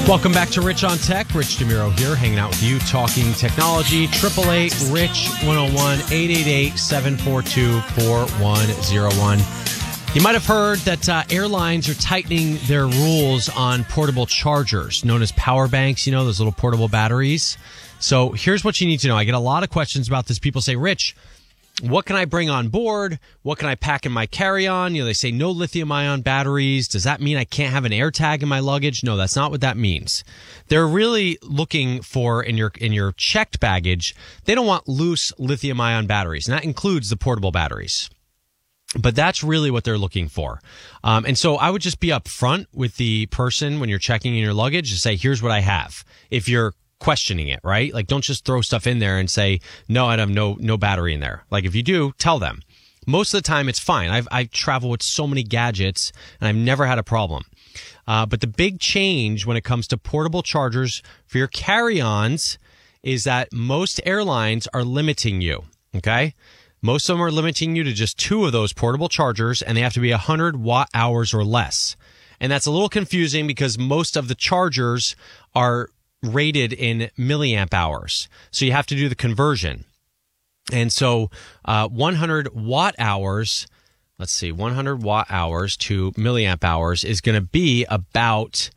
Welcome back to Rich on Tech. Rich DeMuro here, hanging out with you, talking technology. 888-RICH-101, 888-742-4101. You might have heard that airlines are tightening their rules on portable chargers, known as power banks, you know, those little portable batteries. So here's what you need to know. I get a lot of questions about this. People say, Rich, what can I bring on board? What can I pack in my carry-on? You know, they say no lithium-ion batteries. Does that mean I can't have an AirTag in my luggage? No, that's not what that means. They're really looking for in your checked baggage. They don't want loose lithium-ion batteries, and that includes the portable batteries. But that's really what they're looking for. And so I would just be upfront with the person when you're checking in your luggage to say, here's what I have. If you're questioning it, right? Like, don't just throw stuff in there and say, no, I have no battery in there. Like, if you do, tell them. Most of the time, it's fine. I travel with so many gadgets, and I've never had a problem. But the big change when it comes to portable chargers for your carry-ons is that most airlines are limiting you, okay? Most of them are limiting you to just 2 of those portable chargers, and they have to be 100 watt-hours or less. And that's a little confusing because most of the chargers are rated in milliamp hours. So you have to do the conversion. And so 100 watt hours, 100 watt hours to milliamp hours is going to be about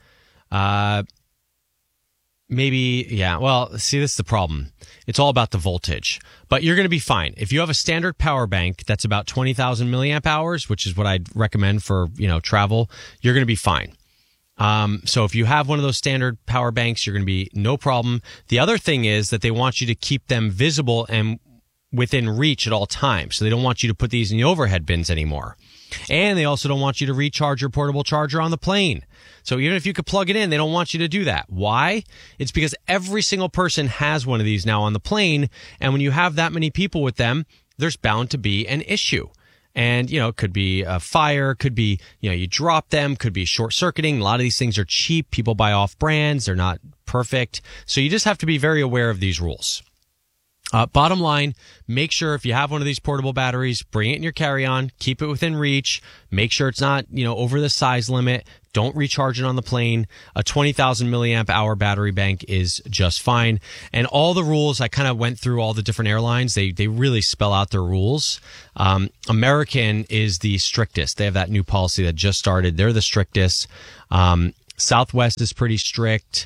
this is the problem. It's all about the voltage. But you're going to be fine. If you have a standard power bank that's about 20,000 milliamp hours, which is what I'd recommend for, travel, you're going to be fine. So if you have one of those standard power banks, you're going to be no problem. The other thing is that they want you to keep them visible and within reach at all times. So they don't want you to put these in the overhead bins anymore. And they also don't want you to recharge your portable charger on the plane. So even if you could plug it in, they don't want you to do that. Why? It's because every single person has one of these now on the plane. And when you have that many people with them, there's bound to be an issue. And, it could be a fire, could be, you drop them, could be short circuiting. A lot of these things are cheap. People buy off brands. They're not perfect. So you just have to be very aware of these rules. Bottom line, make sure if you have one of these portable batteries, bring it in your carry-on, keep it within reach, make sure it's not, over the size limit. Don't recharge it on the plane. A 20,000 milliamp hour battery bank is just fine. And all the rules, I kind of went through all the different airlines. They really spell out their rules. American is the strictest. They have that new policy that just started. They're the strictest. Southwest is pretty strict.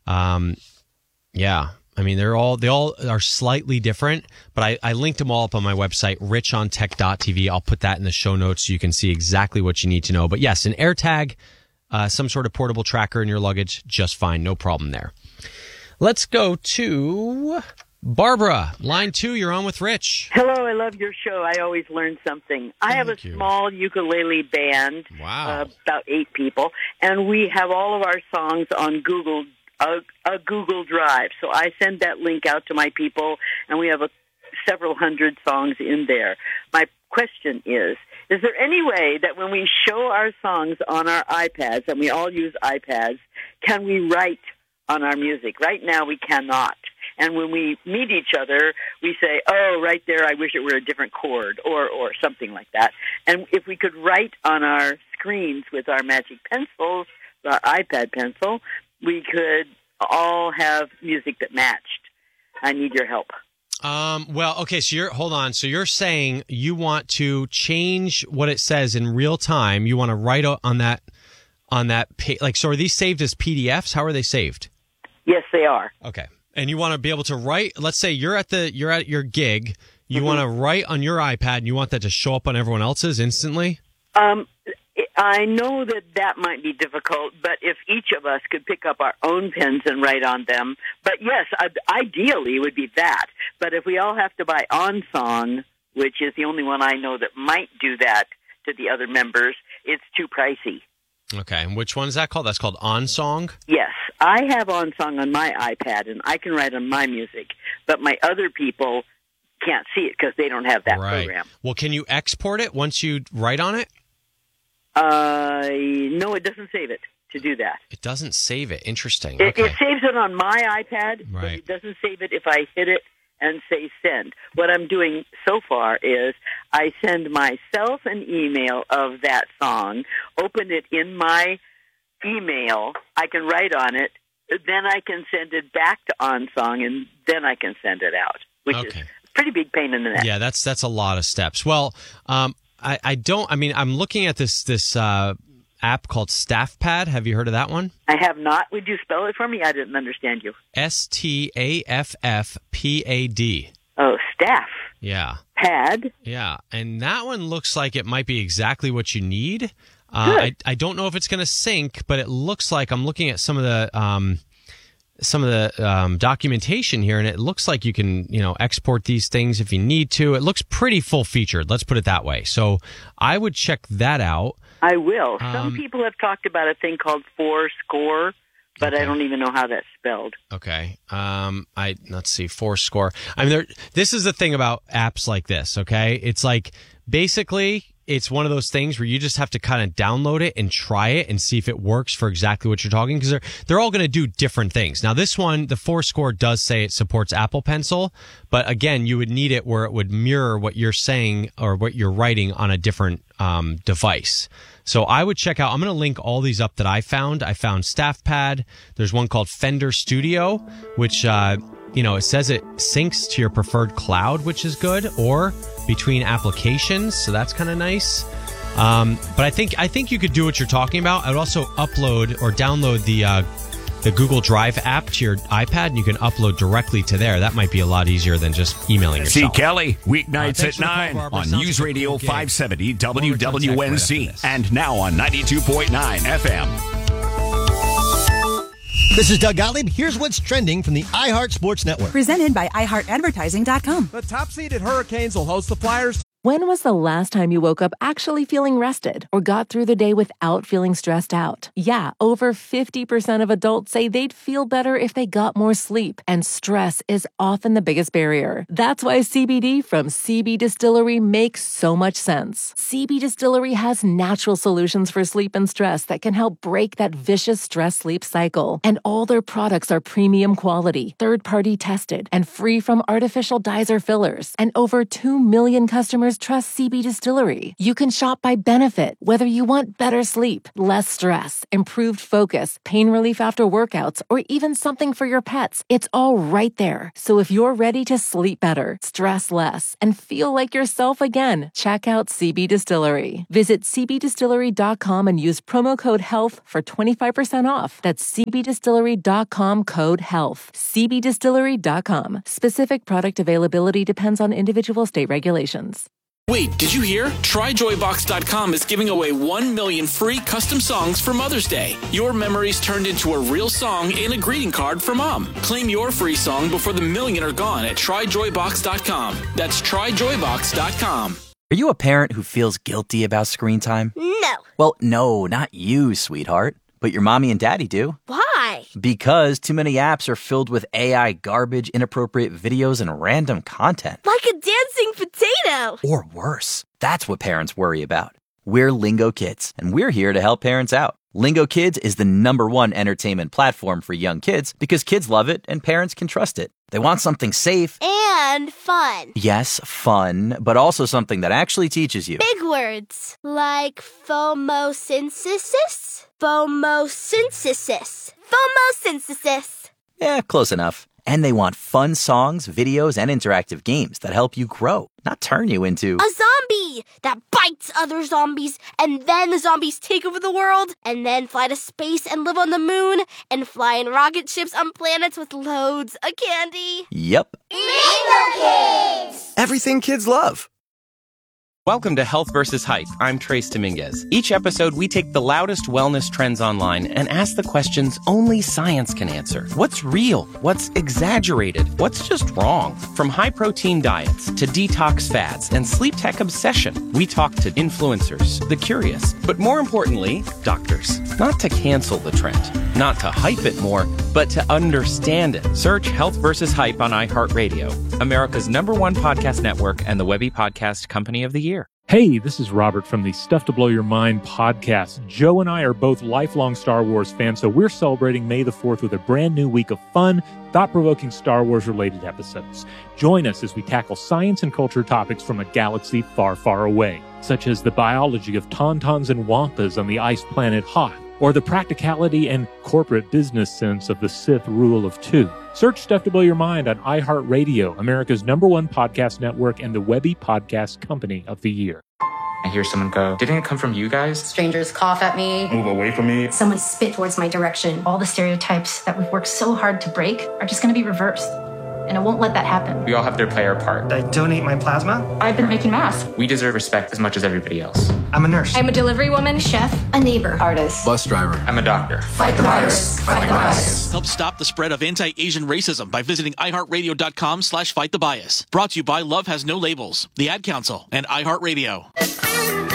They all are slightly different, but I linked them all up on my website, richontech.tv. I'll put that in the show notes so you can see exactly what you need to know. But yes, an AirTag, some sort of portable tracker in your luggage, just fine. No problem there. Let's go to Barbara. Line 2, you're on with Rich. Hello, I love your show. I always learn something. I have a small ukulele band, about 8 people, and we have all of our songs on Google Drive. So I send that link out to my people, and we have several hundred songs in there. My question is there any way that when we show our songs on our iPads, and we all use iPads, can we write on our music? Right now we cannot. And when we meet each other, we say, oh, right there, I wish it were a different chord, or something like that. And if we could write on our screens with our magic pencils, our iPad pencil, we could all have music that matched. I need your help. So you're saying you want to change what it says in real time. You want to write on that page. So are these saved as PDFs? How are they saved? Yes, they are. Okay. And you want to be able to write, let's say you're at your gig, you want to write on your iPad and you want that to show up on everyone else's instantly? I know that might be difficult, but if each of us could pick up our own pens and write on them, but yes, ideally it would be that. But if we all have to buy OnSong, which is the only one I know that might do that to the other members, it's too pricey. Okay, and which one is that called? That's called OnSong? Yes, I have OnSong on my iPad, and I can write on my music, but my other people can't see it because they don't have that program. Well, can you export it once you write on it? No, it doesn't save it to do that. It doesn't save it. Interesting. It saves it on my iPad, but right. It doesn't save it if I hit it and say send. What I'm doing so far is I send myself an email of that song, open it in my email, I can write on it, then I can send it back to OnSong, and then I can send it out, which is a pretty big pain in the neck. Yeah, that's a lot of steps. Well, I'm looking at this app called StaffPad. Have you heard of that one? I have not. Would you spell it for me? I didn't understand you. StaffPad. Oh, staff. Yeah. Pad. Yeah, and that one looks like it might be exactly what you need. I don't know if it's going to sync, but it looks like I'm looking at some of the documentation here, and it looks like you can, export these things if you need to. It looks pretty full featured. Let's put it that way. So I would check that out. I will. Some people have talked about a thing called Fourscore, but I don't even know how that's spelled. Okay. Let's see, Fourscore. I mean, this is the thing about apps like this, okay? It's like, basically, it's one of those things where you just have to kind of download it and try it and see if it works for exactly what you're talking, because they're all going to do different things. Now, this one, the Fourscore does say it supports Apple Pencil, but again, you would need it where it would mirror what you're saying or what you're writing on a different device. So I would check out, I'm going to link all these up that I found. I found StaffPad. There's one called Fender Studio, which, it says it syncs to your preferred cloud, which is good, or between applications. So that's kind of nice. But I think you could do what you're talking about. I would also upload or download the Google Drive app to your iPad, and you can upload directly to there. That might be a lot easier than just emailing yourself. See Kelly, weeknights at 9 on News Radio 570 WWNC, and now on 92.9 FM. This is Doug Gottlieb. Here's what's trending from the iHeart Sports Network. Presented by iHeartAdvertising.com. The top-seeded Hurricanes will host the Flyers. When was the last time you woke up actually feeling rested or got through the day without feeling stressed out? Yeah, over 50% of adults say they'd feel better if they got more sleep, and stress is often the biggest barrier. That's why CBD from CB Distillery makes so much sense. CB Distillery has natural solutions for sleep and stress that can help break that vicious stress-sleep cycle. And all their products are premium quality, third-party tested, and free from artificial dyes or fillers. And over 2 million customers trust CB Distillery. You can shop by benefit, whether you want better sleep, less stress, improved focus, pain relief after workouts, or even something for your pets. It's all right there. So if you're ready to sleep better, stress less, and feel like yourself again, check out CB Distillery. Visit cbdistillery.com and use promo code HEALTH for 25% off. That's cbdistillery.com, code HEALTH. cbdistillery.com. Specific product availability depends on individual state regulations. Wait, did you hear? TryJoyBox.com is giving away 1 million free custom songs for Mother's Day. Your memories turned into a real song and a greeting card for Mom. Claim your free song before the million are gone at TryJoyBox.com. That's TryJoyBox.com. Are you a parent who feels guilty about screen time? No. Well, no, not you, sweetheart. But your mommy and daddy do. Why? Because too many apps are filled with AI garbage, inappropriate videos, and random content. Like a dancing potato. Or worse. That's what parents worry about. We're Lingo Kids, and we're here to help parents out. Lingo Kids is the #1 entertainment platform for young kids because kids love it and parents can trust it. They want something safe. And fun. Yes, fun, but also something that actually teaches you. Big words. Like phomosynthesis? Phomosynthesis. Phomosynthesis. Yeah, close enough. And they want fun songs, videos, and interactive games that help you grow, not turn you into a zombie that bites other zombies, and then the zombies take over the world, and then fly to space and live on the moon, and fly in rocket ships on planets with loads of candy. Yep. Lingo Kids! Everything kids love. Welcome to Health vs. Hype. I'm Trace Dominguez. Each episode, we take the loudest wellness trends online and ask the questions only science can answer. What's real? What's exaggerated? What's just wrong? From high-protein diets to detox fads and sleep tech obsession, we talk to influencers, the curious, but more importantly, doctors. Not to cancel the trend, not to hype it more, but to understand it. Search Health vs. Hype on iHeartRadio, America's #1 podcast network and the Webby Podcast Company of the Year. Hey, this is Robert from the Stuff to Blow Your Mind podcast. Joe and I are both lifelong Star Wars fans, so we're celebrating May the 4th with a brand new week of fun, thought-provoking Star Wars-related episodes. Join us as we tackle science and culture topics from a galaxy far, far away, such as the biology of tauntauns and wampas on the ice planet Hoth, or the practicality and corporate business sense of the Sith rule of two. Search Stuff to Blow Your Mind on iHeartRadio, America's #1 podcast network and the Webby Podcast Company of the Year. I hear someone go, "Didn't it come from you guys?" Strangers cough at me. Move away from me. Someone spit towards my direction. All the stereotypes that we've worked so hard to break are just going to be reversed. And I won't let that happen. We all have to play our part. I donate my plasma. I've been making masks. We deserve respect as much as everybody else. I'm a nurse. I'm a delivery woman, chef, a neighbor, artist, Bus driver. I'm a doctor. Fight the virus. Fight the bias. Help stop the spread of anti-Asian racism by visiting iHeartRadio.com/fightthebias. Brought to you by Love Has No Labels, the Ad Council, and iHeartRadio.